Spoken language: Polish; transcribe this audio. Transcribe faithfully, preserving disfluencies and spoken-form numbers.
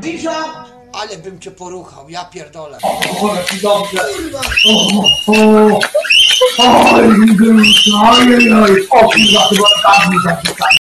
Bisza, ale bym cię poruchał, ja pierdolę. O, ci dobrze. Kurwa! O, o, oj, oj, oj, o, kurwa, chyba tak mi zapisali.